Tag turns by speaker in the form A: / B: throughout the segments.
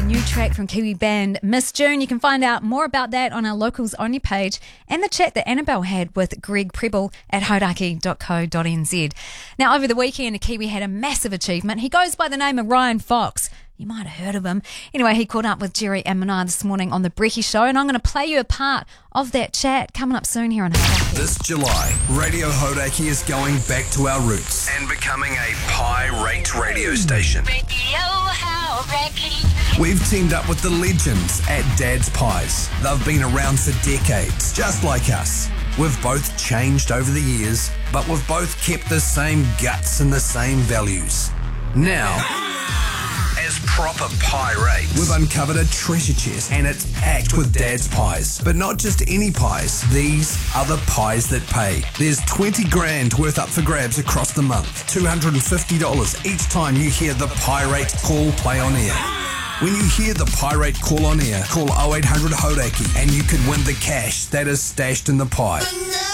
A: new track from Kiwi band Miss June. You can find out more about that on our Locals Only page and the chat that Annabelle had with Greg Preble at hodaki.co.nz. Now, over the weekend, a Kiwi had a massive achievement. He goes by the name of Ryan Fox. You might have heard of him. Anyway, he caught up with Jerry and Manai this morning on The Brekkie Show, and I'm going to play you a part of that chat coming up soon here on Hodaki.
B: This July, Radio Hodaki is going back to our roots and becoming a pie-rate radio station.
C: Radio Hodaki.
B: We've teamed up with the legends at Dad's Pies. They've been around for decades, just like us. We've both changed over the years, but we've both kept the same guts and the same values. Now, as proper pie-rate, we've uncovered a treasure chest and it's packed with Dad's Pies. But not just any pies, these are the pies that pay. There's 20 grand worth up for grabs across the month, $250 each time you hear the pie-rate call play on air. When you hear the pie-rate call on air, call 0800 Hodaki and you could win the cash that is stashed in the pie.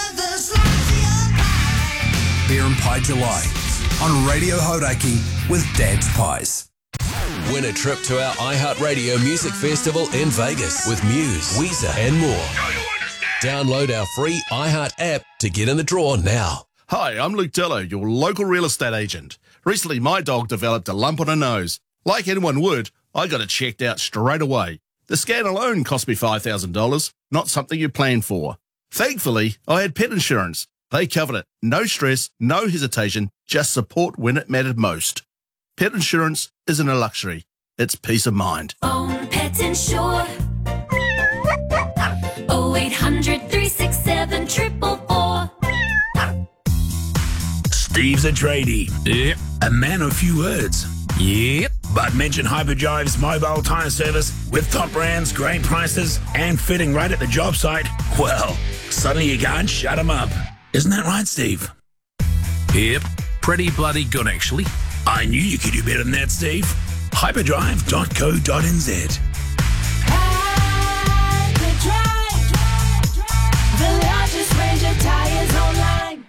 B: Beer and Pie July on Radio Hodaki with Dad's Pies.
D: Win a trip to our iHeartRadio Music Festival in Vegas with Muse, Weezer and more. Download our free iHeart app to get in the draw now.
E: Hi, I'm Luke Dello, your local real estate agent. Recently, my dog developed a lump on her nose. Like anyone would, I got it checked out straight away. The scan alone cost me $5,000, not something you plan for. Thankfully, I had pet insurance. They covered it. No stress, no hesitation, just support when it mattered most. Pet insurance isn't a luxury, it's peace of mind.
C: Own Pet Insure. 0800 367 444.
F: Steve's a tradie. Yep. A man of few words. Yep. But mention Hyperdrive's mobile tyre service with top brands, great prices, and fitting right at the job site. Well, suddenly you can't shut him up. Isn't that right, Steve?
G: Yep. Pretty bloody good, actually.
F: I knew you could do better than that, Steve. Hyperdrive.co.nz.
C: Hyperdrive, the largest range of tires online.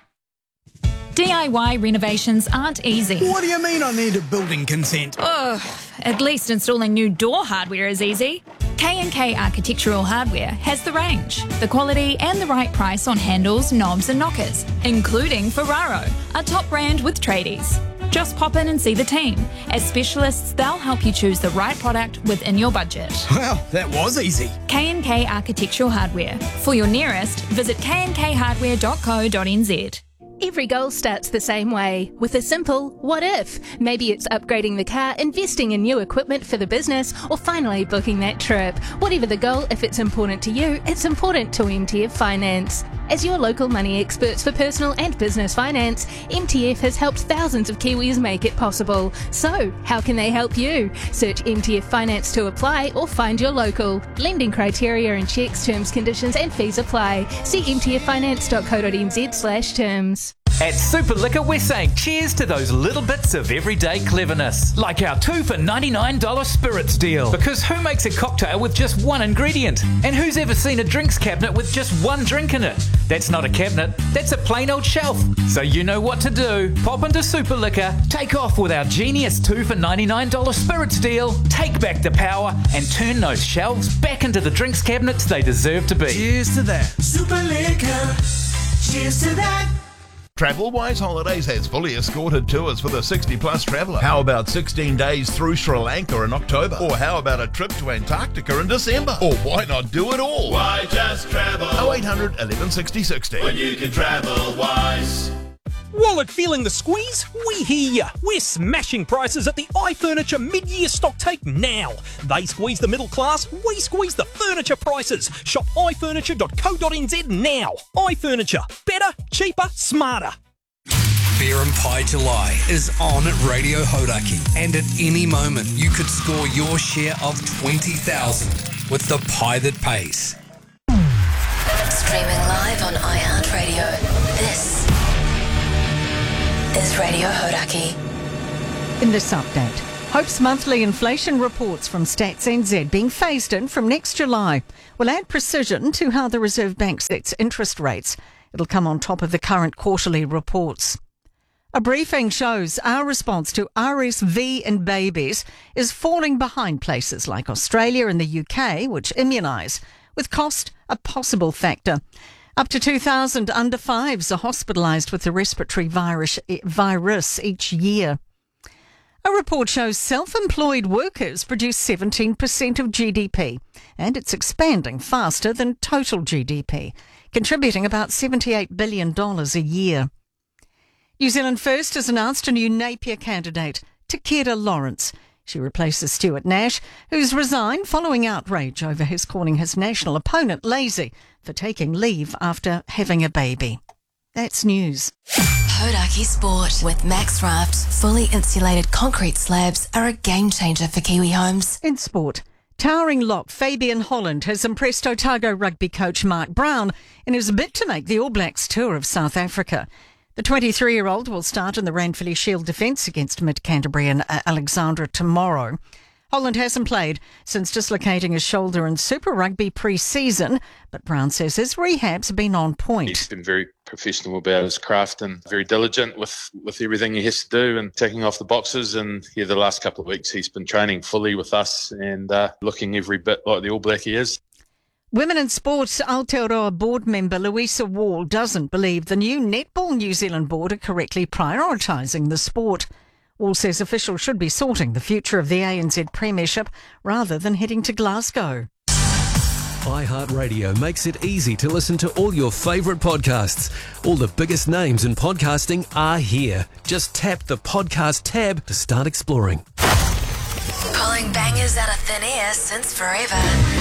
A: DIY renovations aren't easy.
H: What do you mean I need a building consent?
A: Oh, at least installing new door hardware is easy. K&K Architectural Hardware has the range, the quality and the right price on handles, knobs and knockers, including Ferraro, a top brand with tradies. Just pop in and see the team. As specialists, they'll help you choose the right product within your budget.
H: Well, that was easy.
A: K&K Architectural Hardware. For your nearest, visit knkhardware.co.nz.
I: Every goal starts the same way, with a simple what if. Maybe it's upgrading the car, investing in new equipment for the business, or finally booking that trip. Whatever the goal, if it's important to you, it's important to MTF Finance. As your local money experts for personal and business finance, MTF has helped thousands of Kiwis make it possible. So, how can they help you? Search MTF Finance to apply or find your local. Lending criteria and checks, terms, conditions and fees apply. See mtffinance.co.nz/terms.
J: At Super Liquor, we're saying cheers to those little bits of everyday cleverness. Like our 2 for $99 spirits deal. Because who makes a cocktail with just one ingredient? And who's ever seen a drinks cabinet with just one drink in it? That's not a cabinet, that's a plain old shelf. So you know what to do. Pop into Super Liquor, take off with our genius 2 for $99 spirits deal, take back the power, and turn those shelves back into the drinks cabinets they deserve to be.
H: Cheers to that.
C: Super Liquor, cheers to that.
K: TravelWise Holidays has fully escorted tours for the 60-plus traveller. How about 16 days through Sri Lanka in October? Or how about a trip to Antarctica in December? Or why not do it all?
L: Why just travel?
K: 0800 11 60 60.
L: When you can travel wise.
M: Wallet feeling the squeeze? We hear ya. We're smashing prices at the iFurniture mid-year stock take now. They squeeze the middle class, we squeeze the furniture prices. Shop ifurniture.co.nz now. iFurniture. Better, cheaper, smarter.
B: Beer and Pie July is on at Radio Hodaki, and at any moment you could score your share of $20,000 with the pie that pays.
C: Streaming live on iHeartRadio. This is Radio Hodaki.
N: In this update, Hope's monthly inflation reports from Stats NZ being phased in from next July will add precision to how the Reserve Bank sets interest rates. It'll come on top of the current quarterly reports. A briefing shows our response to RSV in babies is falling behind places like Australia and the UK, which immunise, with cost a possible factor. Up to 2,000 under 5s are hospitalised with the respiratory virus each year. A report shows self-employed workers produce 17% of GDP, and it's expanding faster than total GDP, contributing about $78 billion a year. New Zealand First has announced a new Napier candidate, Takeda Lawrence. She replaces Stuart Nash, who's resigned following outrage over his calling his national opponent lazy for taking leave after having a baby. That's news.
O: Hodaki Sport with Max Raft. Fully insulated concrete slabs are a game changer for Kiwi homes.
N: In sport, towering lock Fabian Holland has impressed Otago rugby coach Mark Brown in his bid to make the All Blacks tour of South Africa. The 23-year-old will start in the Ranfurly Shield defence against Mid-Canterbury and Alexandra tomorrow. Holland hasn't played since dislocating his shoulder in Super Rugby pre-season, but Brown says his rehab's been on point.
P: He's been very professional about his craft and very diligent with everything he has to do and ticking off the boxes. And the last couple of weeks he's been training fully with us and looking every bit like the All Black he is.
N: Women in Sports Aotearoa board member Louisa Wall doesn't believe the new Netball New Zealand board are correctly prioritising the sport. Wall says officials should be sorting the future of the ANZ Premiership rather than heading to Glasgow.
D: iHeartRadio makes it easy to listen to all your favourite podcasts. All the biggest names in podcasting are here. Just tap the podcast tab to start exploring.
O: Pulling bangers out of thin air since forever.